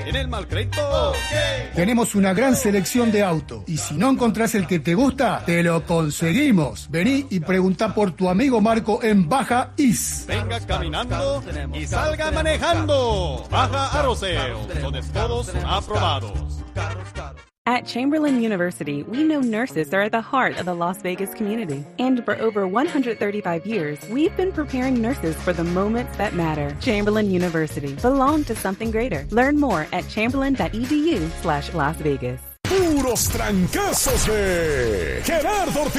¿En el mal crédito? Tenemos una gran selección de autos y si no encontrás el que te gusta, te lo conseguimos. Vení y preguntá por tu amigo Marco en Baja Is. Venga caminando y salga manejando. Baja Arroceo, donde todos son aprobados. At Chamberlain University, we know nurses are at the heart of the Las Vegas community. And for over 135 years, we've been preparing nurses for the moments that matter. Chamberlain University. Belong to something greater. Learn more at chamberlain.edu/Las Vegas. Puros trancazos de Gerardo Ortiz.